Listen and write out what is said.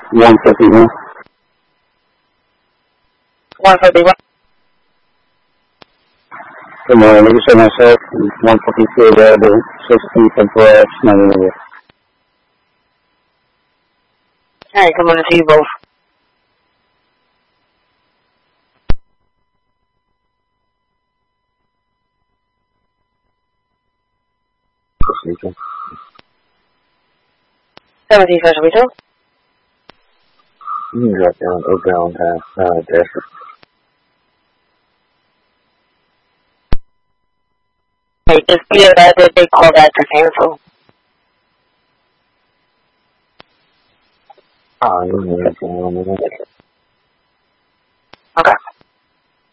151. 151. Good morning, like I said myself, 152 available, 16th and Perez, 9 Alright, coming to see you both. Procedure. 17 Special Retail. You can drop down, open on past, Desert. Hey, just be aware that they call that to cancel. You can drop down, Okay.